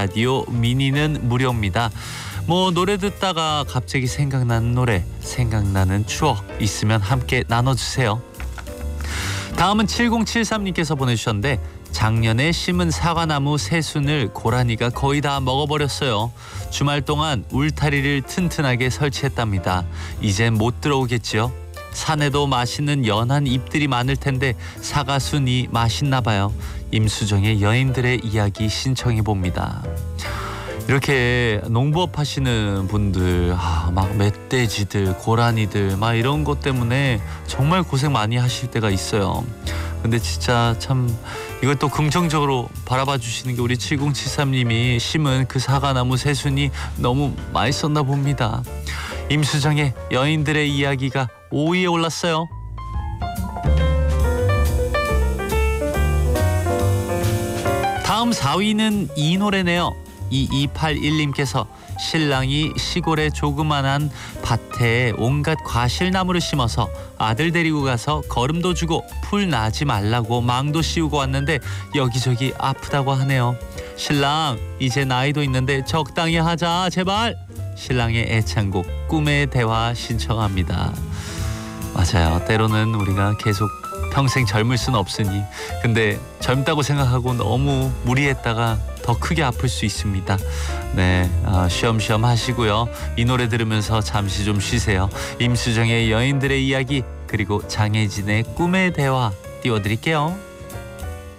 라디오 미니는 무료입니다. 뭐 노래 듣다가 갑자기 생각나는 노래, 생각나는 추억 있으면 함께 나눠주세요. 다음은 7073님께서 보내주셨는데 작년에 심은 사과나무 새순을 고라니가 거의 다 먹어버렸어요. 주말 동안 울타리를 튼튼하게 설치했답니다. 이젠 못 들어오겠지요. 산에도 맛있는 연한 잎들이 많을 텐데 사과순이 맛있나 봐요. 임수정의 여인들의 이야기 신청해 봅니다. 이렇게 농부업 하시는 분들 막 멧돼지들, 고라니들 막 이런 것 때문에 정말 고생 많이 하실 때가 있어요. 근데 진짜 참 이걸 또 긍정적으로 바라봐 주시는 게 우리 7073님이 심은 그 사과나무 새순이 너무 맛있었나 봅니다. 임수정의 여인들의 이야기가 5위에 올랐어요. 다음 4위는 이 노래네요. 2281님께서 신랑이 시골의 조그만한 밭에 온갖 과실나무를 심어서 아들 데리고 가서 거름도 주고 풀 나지 말라고 망도 씌우고 왔는데 여기저기 아프다고 하네요. 신랑 이제 나이도 있는데 적당히 하자 제발. 신랑의 애창곡 꿈의 대화 신청합니다. 맞아요. 때로는 우리가 계속 평생 젊을 수는 없으니 근데 젊다고 생각하고 너무 무리했다가 더 크게 아플 수 있습니다. 네, 쉬엄쉬엄 하시고요. 이 노래 들으면서 잠시 좀 쉬세요. 임수정의 여인들의 이야기 그리고 장혜진의 꿈의 대화 띄워드릴게요.